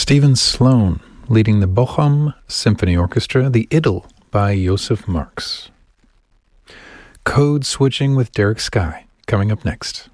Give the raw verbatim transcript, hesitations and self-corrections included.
Stephen Sloan leading the Bochum Symphony Orchestra, the Idyll by Josef Marx. Code Switching with Derek Sky, coming up next.